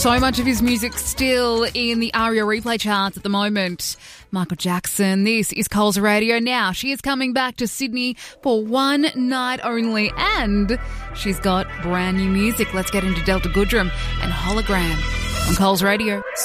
So much of his music still in the ARIA replay charts at the moment. Michael Jackson, this is Coles Radio now. She is coming back to Sydney for one night only, and she's got brand new music. Let's get into Delta Goodrem and Hologram on Coles Radio.